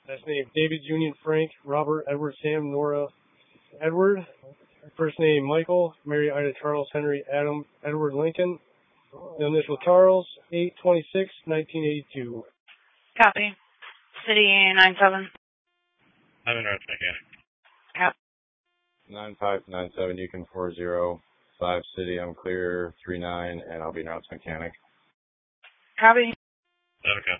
Last name David Union Frank, Robert Edward Sam Nora Edward. First name Michael, Mary Ida Charles Henry Adam Edward Lincoln. The initial Charles, 8/26/1982. Copy. City 97. I'm in North Mechanic. Copy. 9597 Yukon 405 City. I'm clear 39, and I'll be North Mechanic. Copy. Okay.